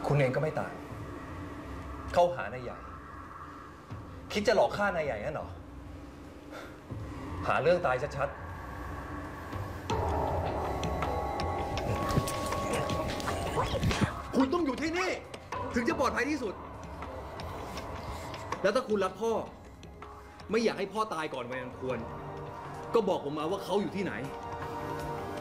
คุณเองก็ไม่ต่างเข้าหานายใหญ่คิดจะหลอกฆ่านายใหญ่งั้นเหรอหาเรื่องตายชัดๆคุณต้องอยู่ที่นี่ถึงจะปลอดภัยที่สุดแล้วถ้าคุณรักพ่อไม่อยากให้พ่อตายก่อนวัยอันควรก็บอกผมมาว่าเขาอยู่ที่ไหน